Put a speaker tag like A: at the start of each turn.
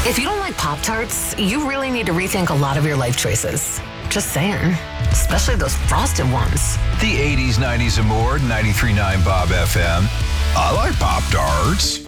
A: If you don't like Pop-Tarts, you really need to rethink a lot of your life choices. Just saying. Especially those frosted ones.
B: The 80s, 90s, and more, 93.9 Bob FM. I like Pop-Tarts.